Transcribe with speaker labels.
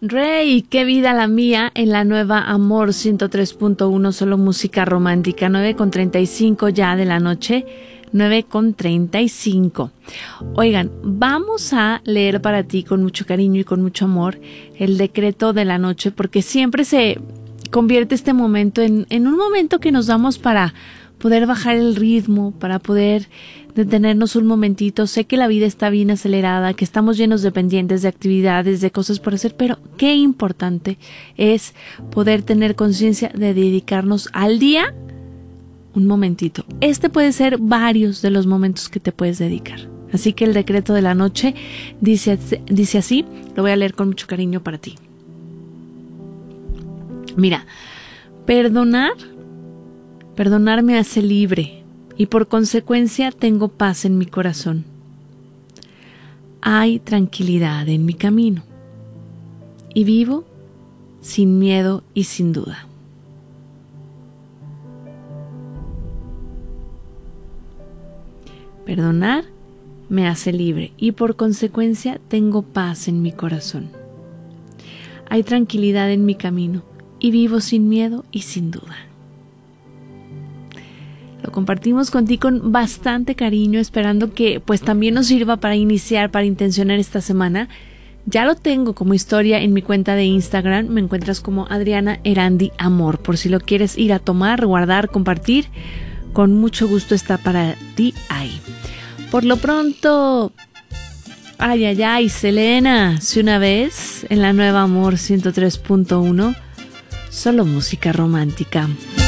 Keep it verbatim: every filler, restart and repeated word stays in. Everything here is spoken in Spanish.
Speaker 1: Rey, qué vida la mía en la nueva Amor ciento tres punto uno, solo música romántica, nueve con treinta y cinco ya de la noche, nueve con treinta y cinco. Oigan, vamos a leer para ti con mucho cariño y con mucho amor el decreto de la noche, porque siempre se convierte este momento en, en un momento que nos damos para poder bajar el ritmo, para poder detenernos un momentito. Sé que la vida está bien acelerada, que estamos llenos de pendientes, de actividades, de cosas por hacer, pero qué importante es poder tener conciencia de dedicarnos al día un momentito. Este puede ser varios de los momentos que te puedes dedicar. Así que el decreto de la noche dice, dice así, lo voy a leer con mucho cariño para ti. Mira, perdonar, perdonar me hace libre y por consecuencia tengo paz en mi corazón. Hay tranquilidad en mi camino y vivo sin miedo y sin duda. Perdonar me hace libre y por consecuencia tengo paz en mi corazón. Hay tranquilidad en mi camino y vivo sin miedo y sin duda. Lo compartimos contigo con bastante cariño, esperando que pues también nos sirva para iniciar, para intencionar esta semana. Ya lo tengo como historia en mi cuenta de Instagram, me encuentras como Adriana Erandi Amor, por si lo quieres ir a tomar, guardar, compartir, con mucho gusto está para ti ahí. Por lo pronto, ay, ay, ay, Selena, si una vez en la nueva Amor ciento tres punto uno, solo música romántica.